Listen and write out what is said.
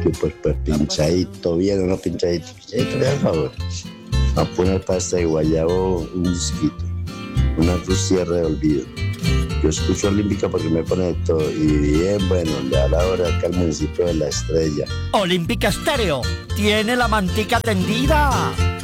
Yo pues pinchadito, bien o no pinchadito, pinchadito, le da el favor. Va a poner pasta de guayabo, un disquito, una costilla de olvido. Yo escucho Olímpica porque me pone de todo. Y bien, bueno, le da la hora acá al municipio de La Estrella. Olímpica Estéreo tiene la mantica tendida.